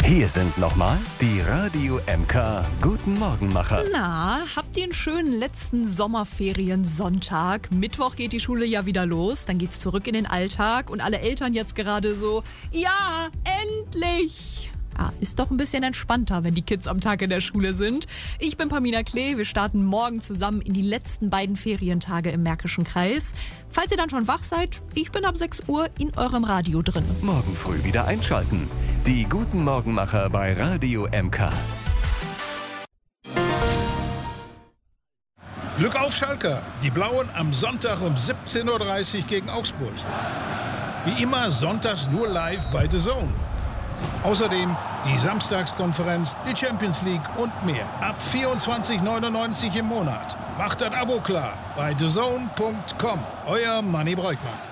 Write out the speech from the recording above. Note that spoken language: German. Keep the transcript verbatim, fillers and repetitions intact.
Hier sind nochmal die Radio M K Guten Morgenmacher. Na, habt ihr einen schönen letzten Sommerferien-Sonntag? Mittwoch geht die Schule ja wieder los, dann geht's zurück in den Alltag und alle Eltern jetzt gerade so, ja, endlich! Ja, ist doch ein bisschen entspannter, wenn die Kids am Tag in der Schule sind. Ich bin Pamina Klee, wir starten morgen zusammen in die letzten beiden Ferientage im Märkischen Kreis. Falls ihr dann schon wach seid, ich bin ab sechs Uhr in eurem Radio drin. Morgen früh wieder einschalten. Die Guten Morgenmacher bei Radio M K. Glück auf Schalke. Die Blauen am Sonntag um siebzehn Uhr dreißig gegen Augsburg. Wie immer sonntags nur live bei The Zone. Außerdem die Samstagskonferenz, die Champions League und mehr. Ab vierundzwanzig neunundneunzig im Monat. Macht das Abo klar bei the zone punkt com. Euer Manni Breukmann.